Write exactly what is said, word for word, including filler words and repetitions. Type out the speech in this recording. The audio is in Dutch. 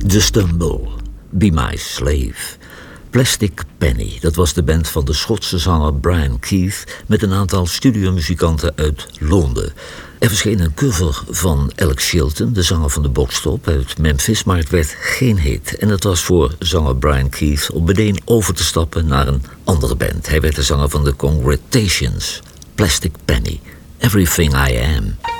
The Stumble, Be My Slave. Plastic Penny, dat was de band van de Schotse zanger Brian Keith met een aantal studiomuzikanten uit Londen. Er verscheen een cover van Alex Chilton, de zanger van de Boxstop uit Memphis, maar het werd geen hit. En het was voor zanger Brian Keith om meteen over te stappen naar een andere band. Hij werd de zanger van de Congratulations, Plastic Penny, Everything I Am.